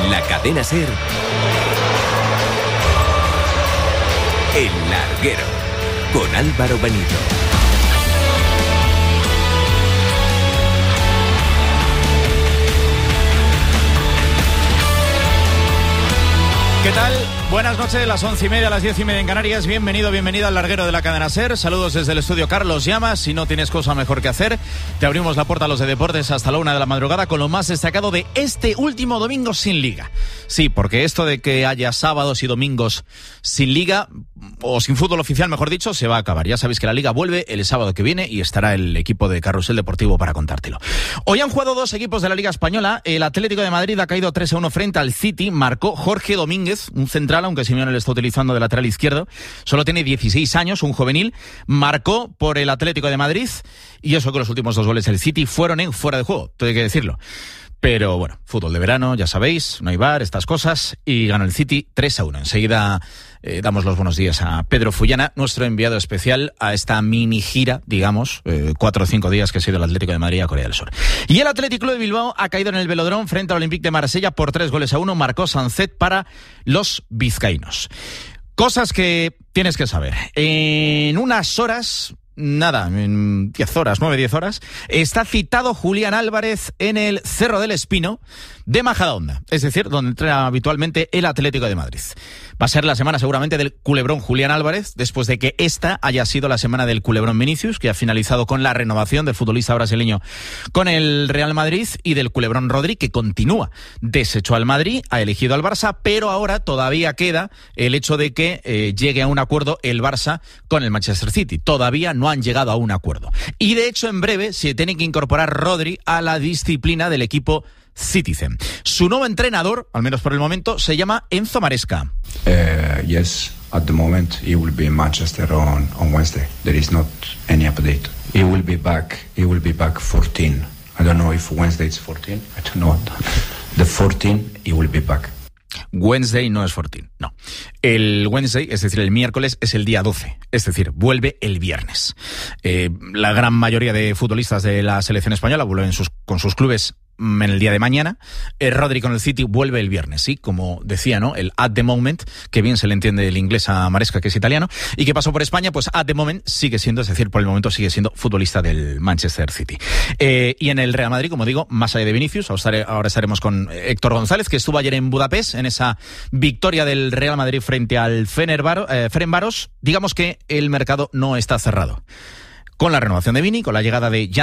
la cadena SER, El Larguero, con Álvaro Benito. ¿Qué tal? Buenas noches, las 11:30, las 10:30 en Canarias. Bienvenido, bienvenida al Larguero de la cadena SER. Saludos desde el estudio Carlos Llamas. Si no tienes cosa mejor que hacer, te abrimos la puerta a los de deportes hasta la 1 de la madrugada con lo más destacado de este último domingo sin liga. Sí, porque esto de que haya sábados y domingos sin liga, o sin fútbol oficial, mejor dicho, se va a acabar. Ya sabéis que la liga vuelve el sábado que viene y estará el equipo de Carrusel Deportivo para contártelo. Hoy han jugado dos equipos de la Liga Española. El Atlético de Madrid ha caído 3-1 frente al City. Marcó Jorge Domínguez, un central, aunque Simeone le está utilizando de lateral izquierdo. Solo tiene 16 años, un juvenil. Marcó por el Atlético de Madrid. Y eso que los últimos dos goles del City fueron en fuera de juego, todo hay que decirlo. Pero bueno, fútbol de verano, ya sabéis, no hay VAR, estas cosas, y ganó el City 3-1. Enseguida damos los buenos días a Pedro Fullana, nuestro enviado especial a esta mini gira, digamos, 4 o 5 días que ha sido el Atlético de Madrid a Corea del Sur. Y el Athletic Club de Bilbao ha caído en el Velodrome frente al Olympique de Marsella por 3-1. Marcó Sancet para los vizcaínos. Cosas que tienes que saber. En unas horas... Nada, en 10 horas, 9-10 horas, está citado Julián Álvarez en el Cerro del Espino de Majadahonda, es decir, donde entrena habitualmente el Atlético de Madrid. Va a ser la semana seguramente del culebrón Julián Álvarez, después de que esta haya sido la semana del culebrón Vinicius, que ha finalizado con la renovación del futbolista brasileño con el Real Madrid, y del culebrón Rodri, que continúa. Desechó al Madrid, ha elegido al Barça, pero ahora todavía queda el hecho de que llegue a un acuerdo el Barça con el Manchester City. Todavía no han llegado a un acuerdo. Y de hecho en breve se tiene que incorporar Rodri a la disciplina del equipo Citizen. Su nuevo entrenador, al menos por el momento, se llama Enzo Maresca. Yes, at the moment he will be in Manchester on Wednesday. There is not any update. He will be back 14. I don't know if Wednesday is 14. I don't know. The 14 he will be back. Wednesday no es 14, no. El Wednesday, es decir, el miércoles, es el día 12, es decir, vuelve el viernes. La gran mayoría de futbolistas de la selección española vuelven con sus clubes en el día de mañana. Rodri con el City vuelve el viernes, sí, como decía, ¿no? El at the moment, que bien se le entiende el inglés a Maresca, que es italiano, y que pasó por España, pues at the moment sigue siendo, es decir, por el momento sigue siendo futbolista del Manchester City. Y en el Real Madrid, como digo, más allá de Vinicius, ahora estaremos con Héctor González, que estuvo ayer en Budapest, en esa victoria del Real Madrid frente al Ferencváros. Digamos que el mercado no está cerrado. Con la renovación de Vini, con la llegada de